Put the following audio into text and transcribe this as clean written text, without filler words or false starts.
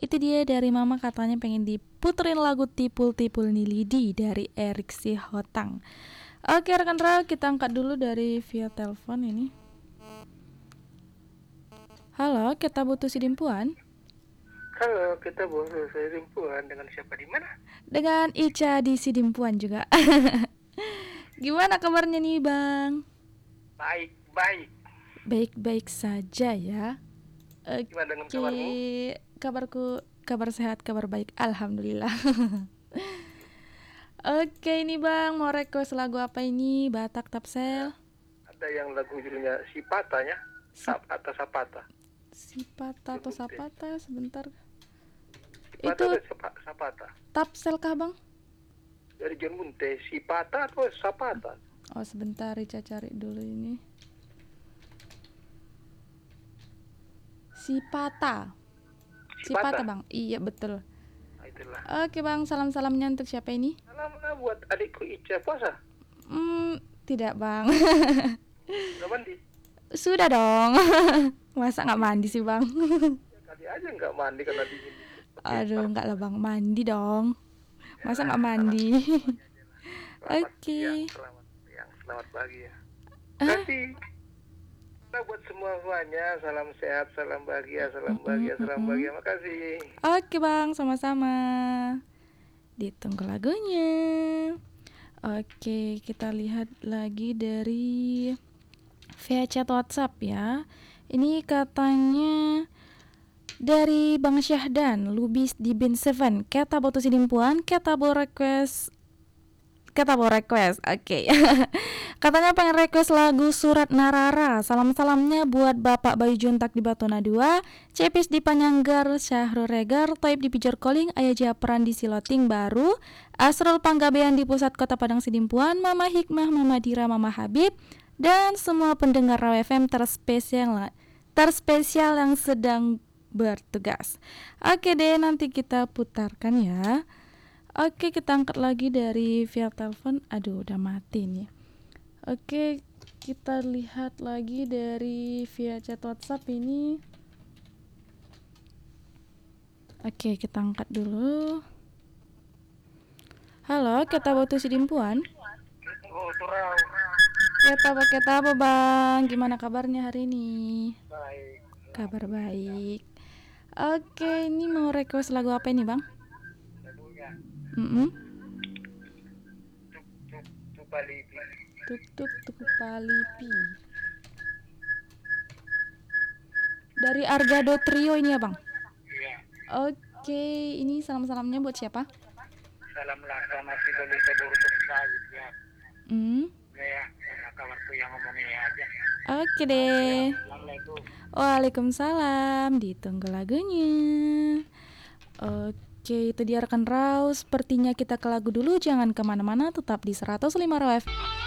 Itu dia dari Mama, katanya pengen diputerin lagu Tipul-Tipul Nilidi dari Erik Sihotang. Oke rekan Ra, kita angkat dulu dari via telepon ini. Halo, kita butuh sidimpuan. Halo, kita butuh sidimpuan. Dengan siapa di mana? Dengan Ica di sidimpuan juga. Gimana kabarnya nih Bang? Baik. Baik-baik saja ya. Gimana dengan kabarmu? Kabar sehat, kabar baik, alhamdulillah. Oke, ini Bang, mau request lagu apa ini? Batak Tapsel? Ada yang lagu judulnya Sipata ya? Sapata. Sipata atau Sapata? Sebentar. Sipata Itu atau Sapata? Tapsel kah Bang? Dari John Munte, Sipata atau Sapata? Oh sebentar, Ica cari dulu ini. Sipata Bang, iya betul. Itulah. Oke Bang, salam-salamnya untuk siapa ini? Salamnya buat adikku Ica, puasa? Tidak Bang. Udah mandi? Sudah dong. Masa gak mandi sih Bang? Ya, kali aja gak mandi karena dingin. Aduh, enggak lah Bang, mandi dong. Masa gak mandi? Oke. Selamat pagi ya. Kasih. Nah, buat semuanya, salam sehat, salam bahagia. Makasih. Oke Bang, sama-sama. Ditunggu lagunya. Oke, kita lihat lagi dari via chat WhatsApp ya. Ini katanya dari Bang Syahdan, Lubis di Bin 7. Kita butuh sidimpuan, kita mau request. Oke. Katanya pengen request lagu Surat Narara. Salam-salamnya buat Bapak Bayu Juntak di Batona 2, Cepis di Panyanggar, Syahrul Regar, Toib di Pijar Koling, Ayah Japran di Siloting Baru, Asrul Panggabean di Pusat Kota Padang Sidimpuan, Mama Hikmah, Mama Dira, Mama Habib, dan semua pendengar Raw FM terspesial yang sedang bertugas. Oke deh, nanti kita putarkan ya. Oke, kita angkat lagi dari via telepon. Aduh, udah mati nih. Oke, kita lihat lagi dari via chat WhatsApp ini. Oke, kita angkat dulu. Halo, kita butuh sidimpuan. Kita apa Bang? Gimana kabarnya hari ini? Baik. Kabar baik. Oke, ini mau request lagu apa ini Bang? Tuk Palipi dari Argado Trio ini ya Bang? Iya. Oke, ini salam-salamnya buat siapa? Salam sama si Lolita untuk saya ya. Ya, kawanku yang ngomongnya aja. Oke deh. Assalamualaikum. Waalaikumsalam. Ditunggu lagunya. Oke, itu dia rekan Raus. Sepertinya kita ke lagu dulu. Jangan kemana-mana, tetap di 105 Raw FM.